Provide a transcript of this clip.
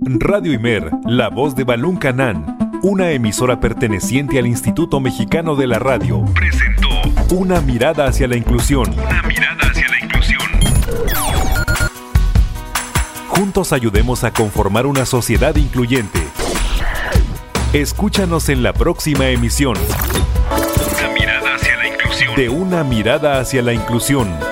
Radio Imer, la voz de Balún Canán, una emisora perteneciente al Instituto Mexicano de la Radio, presentó Una mirada hacia la inclusión. Una mirada hacia la inclusión. Juntos ayudemos a conformar una sociedad incluyente. Escúchanos en la próxima emisión. Una mirada hacia la inclusión. De Una mirada hacia la inclusión.